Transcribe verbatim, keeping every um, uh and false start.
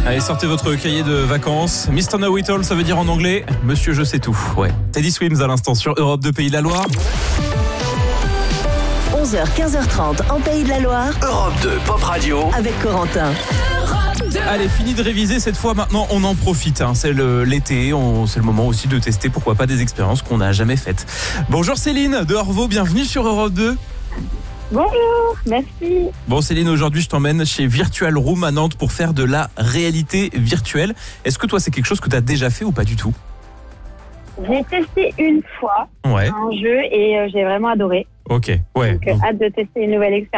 Allez, sortez votre cahier de vacances. mister Know It All, ça veut dire en anglais Monsieur Je sais tout. Ouais. Teddy Swims à l'instant sur Europe deux Pays de la Loire. onze heures quinze heures trente en Pays de la Loire. Europe deux Pop Radio avec Corentin. Allez, fini de réviser cette fois. Maintenant, on en profite. Hein. C'est le, l'été. On, c'est le moment aussi de tester, pourquoi pas, des expériences qu'on n'a jamais faites. Bonjour Céline de Orvaux. Bienvenue sur Europe deux. Bonjour, merci. Bon Céline, aujourd'hui je t'emmène chez Virtual Room à Nantes pour faire de la réalité virtuelle. Est-ce que toi c'est quelque chose que tu as déjà fait ou pas du tout ? J'ai testé une fois Ouais. un jeu et euh, j'ai vraiment adoré. Ok, ouais. Donc euh, hâte de tester une nouvelle expérience.